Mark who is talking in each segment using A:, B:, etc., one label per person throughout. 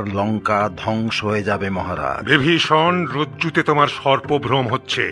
A: লঙ্কা ধ্বংস হয়ে যাবে মহারাজ।
B: বিভীষণ, রজ্জুতে তোমার সর্পভ্রম হচ্ছে।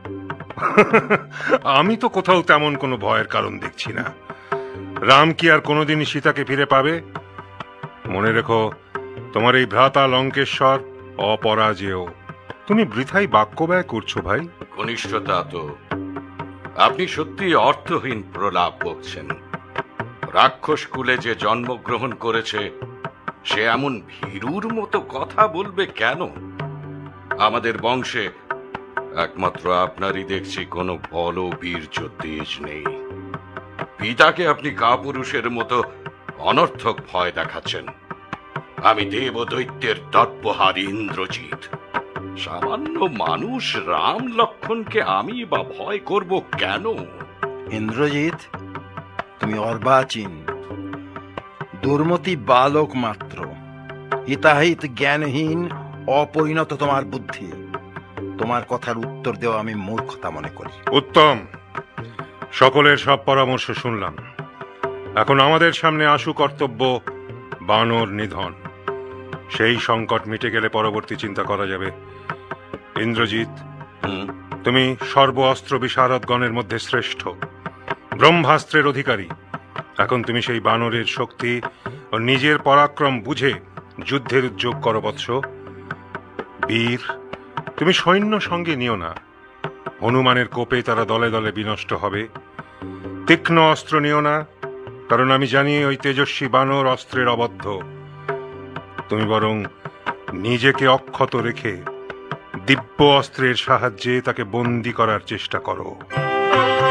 B: আমি তো কোথাও তেমন কোনো ভয়ের কারণ দেখছি না। রাম কি আর কোনোদিনই সীতাকে ফিরে পাবে? মনে রেখো, তোমার এই ভ্রাতা লঙ্কেশ্বর অপরাজেয়। তুমি বৃথাই বাক্য ব্যয় করছো ভাই।
C: কনিষ্ঠতা তো আপনি সত্যি অর্থহীন প্রলাপ বকছেন। রাক্ষস কুলে যে জন্মগ্রহণ করেছে সে এমন ভীরুর মতো কথা বলবে কেন? আমাদের বংশে একমাত্র আপনারই দেখছি কোনো বল বীর্য তেজ নেই। পিতাকে আপনি কাপুরুষের মতো অনর্থক ভয় দেখাচ্ছেন। আমি দেব দৈত্যের তৎপহার ইন্দ্রজিৎ। সামান্য মানুষ রাম লক্ষ্মণকে আমি বা ভয় করব কেন?
A: ইন্দ্রজিৎ, তুমি অর্বাচীন, দুর্মতি বালক মাত্র। হিতাহিত জ্ঞানহীন, অপরিণত তোমার বুদ্ধি। তোমার কথার উত্তর দেওয়া আমি মূর্খতা মনে করি।
B: উত্তম, সকলের সব পরামর্শ শুনলাম। এখন আমাদের সামনে আশু কর্তব্য বানর নিধন। সেই সংকট মিটে গেলে পরবর্তী চিন্তা করা যাবে। ইন্দ্রজিৎ, তুমি সর্ব অস্ত্র বিশারদগণের মধ্যে শ্রেষ্ঠ, ব্রহ্মাস্ত্রের অধিকারী। এখন তুমি সেই বানরের শক্তি ও নিজের পরাক্রম বুঝে যুদ্ধের উদ্যোগ করো বৎস। বীর, তুমি সৈন্য সঙ্গে নিও না। হনুমানের কোপে তারা দলে দলে বিনষ্ট হবে। তীক্ষ্ণ অস্ত্র নিও না, কারণ আমি জানি ওই তেজস্বী বানর অস্ত্রের অবদ্ধ। তুমি বরং নিজেকে অক্ষত রেখে দিব্য অস্ত্রের সাহায্যে তাকে বন্দী করার চেষ্টা করো।